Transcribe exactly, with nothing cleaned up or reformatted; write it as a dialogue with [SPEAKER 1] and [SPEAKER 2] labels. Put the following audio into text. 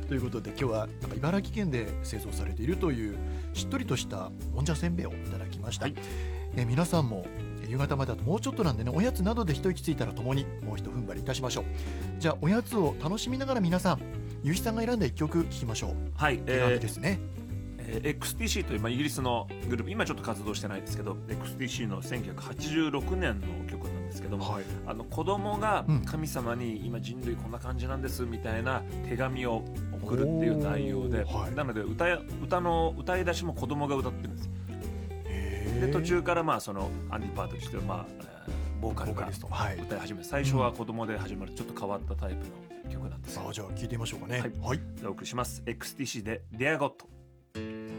[SPEAKER 1] ということで今日はなんか茨城県で製造されているというしっとりとしたもんじゃせんべいをいただきました、
[SPEAKER 2] はい。
[SPEAKER 1] えー皆さんも夕方まであともうちょっとなんでね、おやつなどで一息ついたらともにもう一踏ん張りいたしましょう。じゃあおやつを楽しみながら皆さんゆうひさんが選んだ一曲聴きましょう。
[SPEAKER 2] はい。
[SPEAKER 1] 手紙ですね、
[SPEAKER 2] えー エックスティーシー という、まあ、イギリスのグループ、今ちょっと活動してないですけど エックスティーシー のせんきゅうひゃくはちじゅうろくねんの曲なんですけども、
[SPEAKER 1] はい、
[SPEAKER 2] あの子供が
[SPEAKER 1] うん
[SPEAKER 2] 神様に今人類こんな感じなんですみたいな手紙を送るっていう内容で、
[SPEAKER 1] おーはい、
[SPEAKER 2] なので歌や歌の歌い出しも子供が歌ってるんですよ。
[SPEAKER 1] へー
[SPEAKER 2] で途中からまあそのアンディ・パートリッジという、まあえーボーカルが
[SPEAKER 1] ボーカリスト、はい、
[SPEAKER 2] 歌い始める。最初は子供で始まるちょっと変わったタイプの曲なんですよ。
[SPEAKER 1] さあじゃあ聴いてみましょうかね。
[SPEAKER 2] はい
[SPEAKER 1] はい、
[SPEAKER 2] お送りします。 エックスティーシー で Dear God。